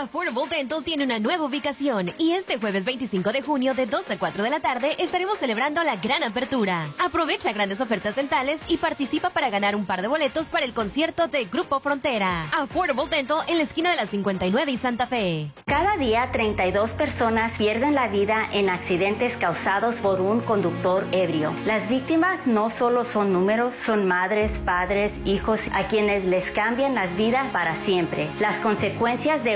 Affordable Dental tiene una nueva ubicación y este jueves 25 de junio de 2 a 4 de la tarde estaremos celebrando la gran apertura. Aprovecha grandes ofertas dentales y participa para ganar un par de boletos para el concierto de Grupo Frontera. Affordable Dental en la esquina de la 59 y Santa Fe. Cada día 32 personas pierden la vida en accidentes causados por un conductor ebrio. Las víctimas no solo son números, son madres, padres, hijos a quienes les cambian las vidas para siempre. Las consecuencias de